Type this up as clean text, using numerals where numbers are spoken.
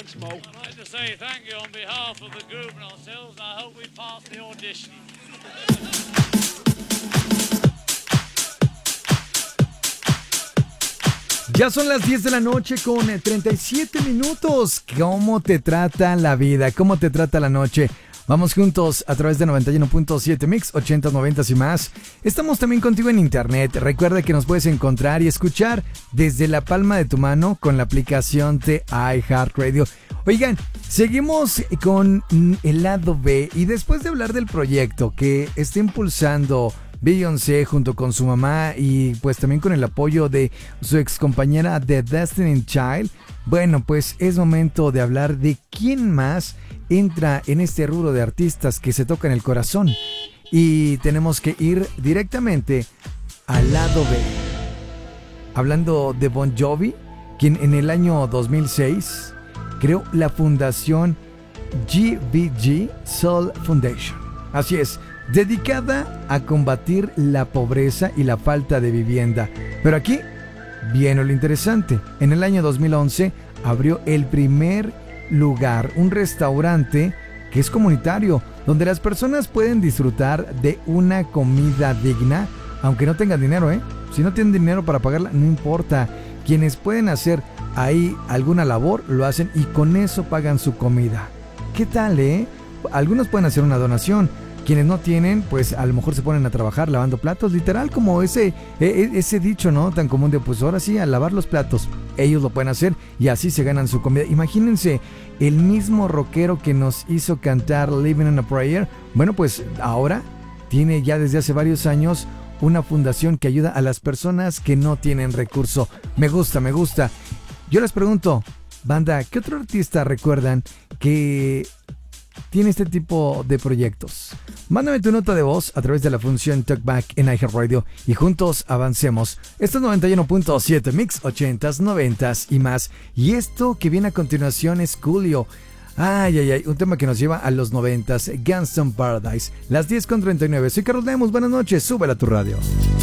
once more. I'd like to say thank you on behalf of the group and ourselves, and I hope we pass the audition. Ya son las 10 de la noche con 37 minutos. ¿Cómo te trata la vida? ¿Cómo te trata la noche? Vamos juntos a través de 91.7 Mix, 80s, 90s y más. Estamos también contigo en internet. Recuerda que nos puedes encontrar y escuchar desde la palma de tu mano con la aplicación de iHeartRadio. Oigan, seguimos con el lado B y después de hablar del proyecto que está impulsando Beyoncé junto con su mamá y pues también con el apoyo de su ex compañera de Destiny Child, bueno, pues es momento de hablar de quién más entra en este rubro de artistas que se tocan el corazón. Y tenemos que ir directamente al lado B. Hablando de Bon Jovi, quien en el año 2006 creó la fundación GBG Soul Foundation. Así es, dedicada a combatir la pobreza y la falta de vivienda. Pero aquí viene lo interesante. En el año 2011 abrió el primer lugar, un restaurante que es comunitario, donde las personas pueden disfrutar de una comida digna, aunque no tengan dinero, Si no tienen dinero para pagarla, no importa. Quienes pueden hacer ahí alguna labor, lo hacen y con eso pagan su comida. ¿Qué tal, Algunos pueden hacer una donación. Quienes no tienen, pues a lo mejor se ponen a trabajar lavando platos, literal como ese dicho, ¿no? Tan común de pues ahora sí, a lavar los platos. Ellos lo pueden hacer y así se ganan su comida. Imagínense, el mismo rockero que nos hizo cantar Living on a Prayer, bueno, pues ahora tiene ya desde hace varios años una fundación que ayuda a las personas que no tienen recurso. Me gusta. Yo les pregunto, banda, ¿qué otro artista recuerdan que tiene este tipo de proyectos? Mándame tu nota de voz a través de la función Talkback en iHeartRadio y juntos avancemos. Esto es 91.7 Mix, 80s, 90s y más. Y esto que viene a continuación es Coolio. Ay, un tema que nos lleva a los 90s, Gangsta Paradise. Las 10:39. Soy Carlos Lemos, buenas noches, súbela a tu radio.